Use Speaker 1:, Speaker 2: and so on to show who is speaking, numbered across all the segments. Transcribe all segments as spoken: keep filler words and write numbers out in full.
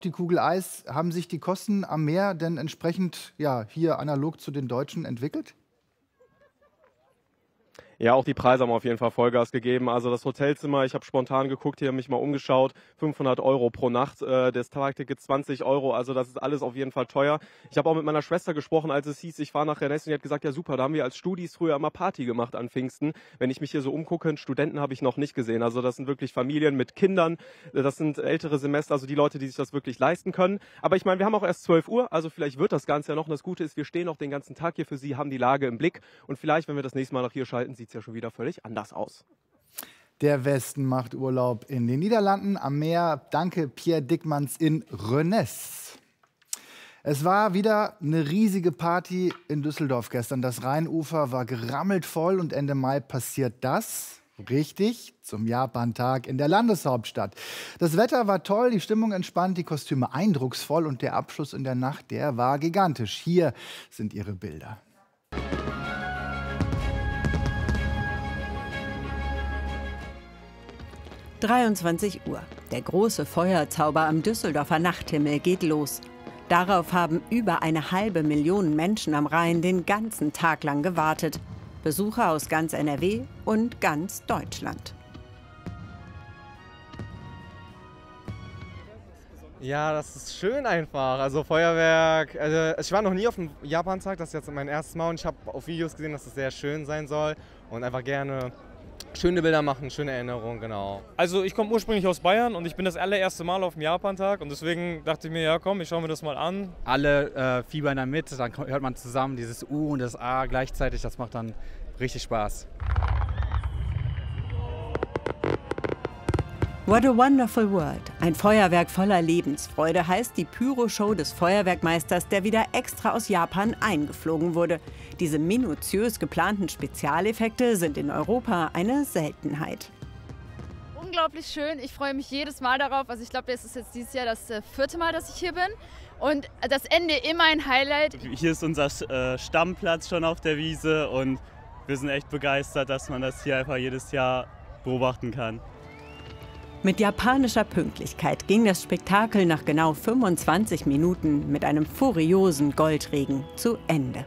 Speaker 1: Die Kugel Eis, haben sich die Kosten am Meer denn entsprechend ja, hier analog zu den Deutschen entwickelt?
Speaker 2: Ja, auch die Preise haben auf jeden Fall Vollgas gegeben. Also das Hotelzimmer, ich habe spontan geguckt, hier mich mal umgeschaut, fünfhundert Euro pro Nacht, äh, das Tagticket zwanzig Euro, also das ist alles auf jeden Fall teuer. Ich habe auch mit meiner Schwester gesprochen, als es hieß, ich fahre nach Rennes, und die hat gesagt, ja super, da haben wir als Studis früher immer Party gemacht an Pfingsten. Wenn ich mich hier so umgucke, einen Studenten habe ich noch nicht gesehen. Also das sind wirklich Familien mit Kindern, das sind ältere Semester, also die Leute, die sich das wirklich leisten können. Aber ich meine, wir haben auch erst zwölf Uhr, also vielleicht wird das Ganze ja noch. Und das Gute ist, wir stehen noch den ganzen Tag hier für Sie, haben die Lage im Blick. Und vielleicht, wenn wir das nächste Mal nach hier schalten, sieht es ja schon wieder völlig anders aus.
Speaker 1: Der Westen macht Urlaub in den Niederlanden am Meer. Danke, Pierre Dickmanns in Rennes. Es war wieder eine riesige Party in Düsseldorf gestern. Das Rheinufer war gerammelt voll und Ende Mai passiert das, richtig, zum Japantag in der Landeshauptstadt. Das Wetter war toll, die Stimmung entspannt, die Kostüme eindrucksvoll und der Abschluss in der Nacht, der war gigantisch. Hier sind ihre Bilder.
Speaker 3: dreiundzwanzig Uhr. Der große Feuerzauber am Düsseldorfer Nachthimmel geht los. Darauf haben über eine halbe Million Menschen am Rhein den ganzen Tag lang gewartet. Besucher aus ganz N R W und ganz Deutschland.
Speaker 4: Ja, das ist schön einfach. Also Feuerwerk, also ich war noch nie auf dem Japantag, das ist jetzt mein erstes Mal und ich habe auf Videos gesehen, dass es sehr schön sein soll und einfach gerne schöne Bilder machen, schöne Erinnerungen, genau.
Speaker 5: Also ich komme ursprünglich aus Bayern und ich bin das allererste Mal auf dem Japantag und deswegen dachte ich mir, ja komm, ich schaue mir das mal an.
Speaker 6: Alle äh, fiebern da mit, dann hört man zusammen dieses U und das A gleichzeitig, das macht dann richtig Spaß.
Speaker 3: What a wonderful world. Ein Feuerwerk voller Lebensfreude heißt die Pyro-Show des Feuerwerkmeisters, der wieder extra aus Japan eingeflogen wurde. Diese minutiös geplanten Spezialeffekte sind in Europa eine Seltenheit.
Speaker 7: Unglaublich schön. Ich freue mich jedes Mal darauf. Also ich glaube, es ist jetzt dieses Jahr das äh, vierte Mal, dass ich hier bin. Und das Ende immer ein Highlight.
Speaker 8: Hier ist unser äh, Stammplatz schon auf der Wiese und wir sind echt begeistert, dass man das hier einfach jedes Jahr beobachten kann.
Speaker 3: Mit japanischer Pünktlichkeit ging das Spektakel nach genau fünfundzwanzig Minuten mit einem furiosen Goldregen zu Ende.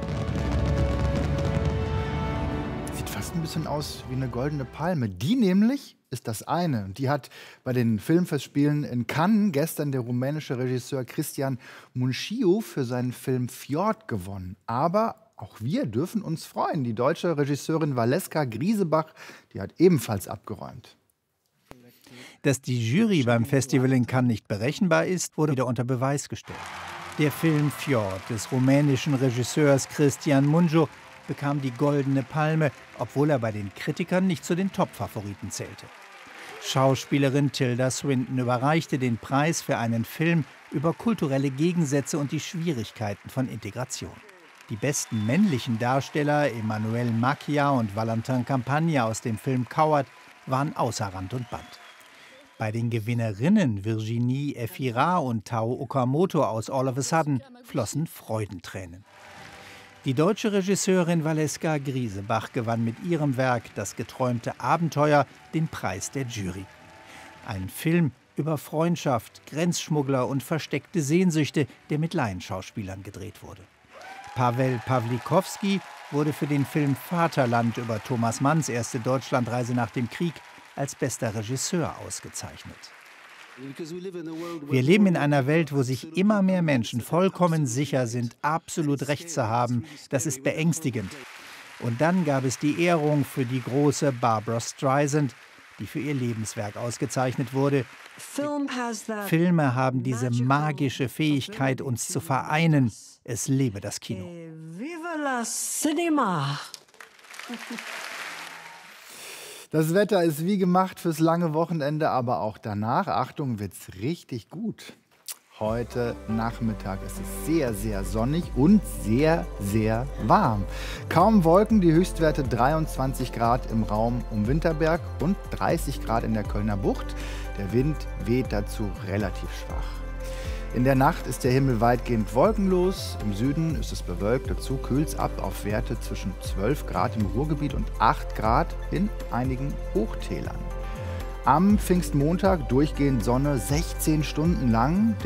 Speaker 1: Sieht fast ein bisschen aus wie eine goldene Palme. Die nämlich ist das eine. Und die hat bei den Filmfestspielen in Cannes gestern der rumänische Regisseur Cristian Mungiu für seinen Film Fjord gewonnen. Aber auch wir dürfen uns freuen. Die deutsche Regisseurin Valeska Griesebach, die hat ebenfalls abgeräumt.
Speaker 9: Dass die Jury beim Festival in Cannes nicht berechenbar ist, wurde wieder unter Beweis gestellt. Der Film Fjord des rumänischen Regisseurs Cristian Mungiu bekam die Goldene Palme, obwohl er bei den Kritikern nicht zu den Top-Favoriten zählte. Schauspielerin Tilda Swinton überreichte den Preis für einen Film über kulturelle Gegensätze und die Schwierigkeiten von Integration. Die besten männlichen Darsteller, Emmanuel Macchia und Valentin Campagna aus dem Film Coward, waren außer Rand und Band. Bei den Gewinnerinnen Virginie Efira und Tao Okamoto aus All of a Sudden flossen Freudentränen. Die deutsche Regisseurin Valeska Griesebach gewann mit ihrem Werk Das geträumte Abenteuer den Preis der Jury. Ein Film über Freundschaft, Grenzschmuggler und versteckte Sehnsüchte, der mit Laienschauspielern gedreht wurde. Paweł Pawlikowski wurde für den Film Vaterland über Thomas Manns erste Deutschlandreise nach dem Krieg als bester Regisseur ausgezeichnet. Wir leben in einer Welt, wo sich immer mehr Menschen vollkommen sicher sind, absolut Recht zu haben. Das ist beängstigend. Und dann gab es die Ehrung für die große Barbra Streisand, die für ihr Lebenswerk ausgezeichnet wurde. Filme haben diese magische Fähigkeit, uns zu vereinen. Es lebe das Kino.
Speaker 3: Viva la Cinema!
Speaker 1: Das Wetter ist wie gemacht fürs lange Wochenende, aber auch danach, Achtung, wird's richtig gut. Heute Nachmittag ist es sehr, sehr sonnig und sehr, sehr warm. Kaum Wolken, die Höchstwerte dreiundzwanzig Grad im Raum um Winterberg und dreißig Grad in der Kölner Bucht. Der Wind weht dazu relativ schwach. In der Nacht ist der Himmel weitgehend wolkenlos. Im Süden ist es bewölkt. Dazu kühlt es ab auf Werte zwischen zwölf Grad im Ruhrgebiet und acht Grad in einigen Hochtälern. Am Pfingstmontag durchgehend Sonne, sechzehn Stunden lang.